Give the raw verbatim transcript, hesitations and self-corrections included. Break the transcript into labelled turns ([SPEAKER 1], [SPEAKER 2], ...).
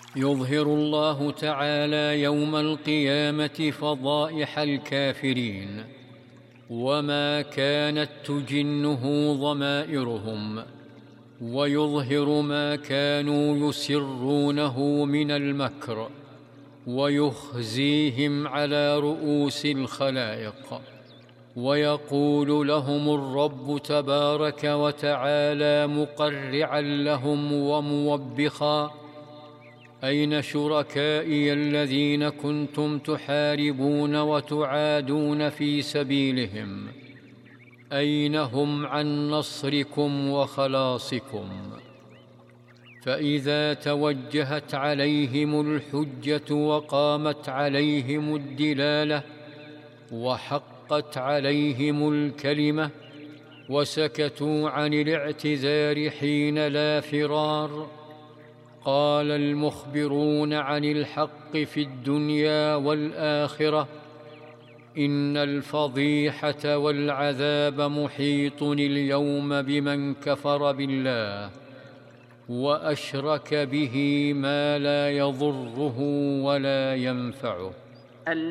[SPEAKER 1] يظهر الله تعالى يوم القيامة فضائح الكافرين وما كانت تجنه ضمائرهم، ويظهر ما كانوا يسرونه من المكر، ويخزيهم على رؤوس الخلائق. ويقول لهم الرب تبارك وتعالى مقرعا لهم وموبخا: أين شركائي الذين كنتم تحاربون وتعادون في سبيلهم؟ أين هم عن نصركم وخلاصكم؟ فإذا توجهت عليهم الحجة وقامت عليهم الدلالة وحقت عليهم الكلمة وسكتوا عن الاعتذار حين لا فرار، قال المخبرون عن الحق في الدنيا والآخرة: إن الفضيحة والعذاب محيط اليوم بمن كفر بالله وأشرك به ما لا يضره ولا ينفعه.